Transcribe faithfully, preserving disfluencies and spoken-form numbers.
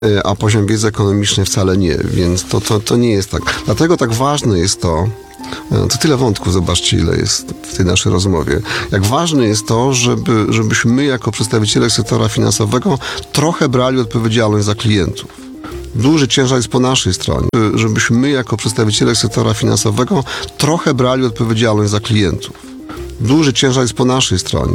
a poziom wiedzy ekonomicznej wcale nie, więc to, to, to nie jest tak. Dlatego tak ważne jest to, to tyle wątków, zobaczcie, ile jest w tej naszej rozmowie. Jak ważne jest to, żeby, żebyśmy my jako przedstawiciele sektora finansowego trochę brali odpowiedzialność za klientów. Duży ciężar jest po naszej stronie, żebyśmy my jako przedstawiciele sektora finansowego trochę brali odpowiedzialność za klientów. Duży ciężar jest po naszej stronie.